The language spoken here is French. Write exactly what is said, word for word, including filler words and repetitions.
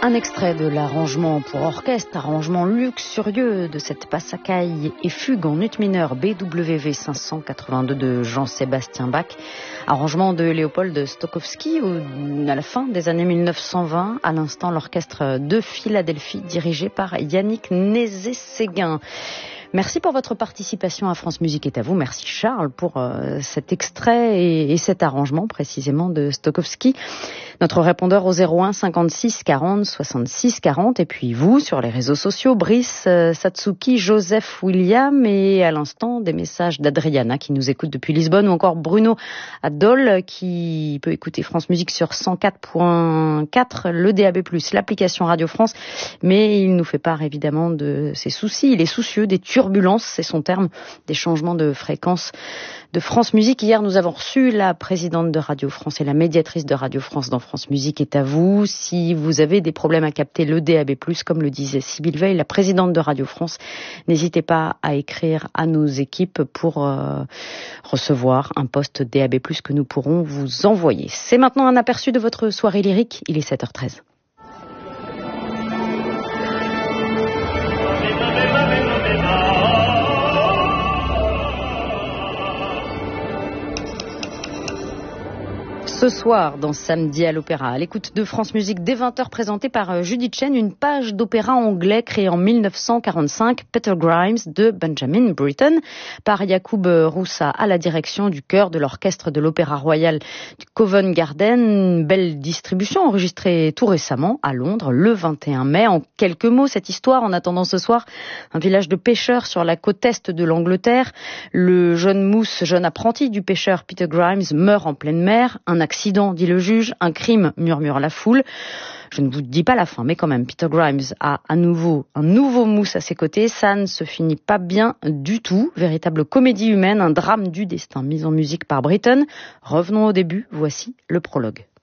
Un extrait de l'arrangement pour orchestre, arrangement luxurieux de cette passacaille et fugue en ut mineur B W V cinq cent quatre-vingt-deux de Jean-Sébastien Bach, arrangement de Léopold Stokowski à la fin des années mille neuf cent vingt, à l'instant l'orchestre de Philadelphie dirigé par Yannick Nézet-Séguin. Merci pour votre participation à France Musique est à vous. Merci Charles pour euh, cet extrait et, et cet arrangement précisément de Stokowski. Notre répondeur au zéro un cinquante-six quarante soixante-six quarante et puis vous sur les réseaux sociaux, Brice, euh, Satsuki, Joseph, William et à l'instant des messages d'Adriana qui nous écoute depuis Lisbonne ou encore Bruno à Dole qui peut écouter France Musique sur cent quatre point quatre, le D A B plus, l'application Radio France, mais il nous fait part évidemment de ses soucis, il est soucieux des turbulences, c'est son terme, des changements de fréquence de France Musique. Hier, nous avons reçu la présidente de Radio France et la médiatrice de Radio France dans France Musique est à vous. Si vous avez des problèmes à capter le D A B plus, comme le disait Sybille Veil, la présidente de Radio France, n'hésitez pas à écrire à nos équipes pour euh, recevoir un poste D A B plus que nous pourrons vous envoyer. C'est maintenant un aperçu de votre soirée lyrique. Il est sept heures treize. Ce soir, dans Samedi à l'Opéra, à l'écoute de France Musique, dès vingt heures, présentée par Judith Chen, une page d'opéra anglais créée en mille neuf cent quarante-cinq, Peter Grimes de Benjamin Britten, par Yacoub Roussa à la direction du chœur de l'orchestre de l'Opéra Royal du Covent Garden. Une belle distribution enregistrée tout récemment à Londres, le vingt et un mai. En quelques mots, cette histoire, en attendant ce soir, un village de pêcheurs sur la côte est de l'Angleterre. Le jeune mousse, jeune apprenti du pêcheur Peter Grimes, meurt en pleine mer. Un accident, dit le juge, un crime, murmure la foule. Je ne vous dis pas la fin, mais quand même, Peter Grimes a à nouveau un nouveau mousse à ses côtés. Ça ne se finit pas bien du tout. Véritable comédie humaine, un drame du destin mis en musique par Britten. Revenons au début, voici le prologue.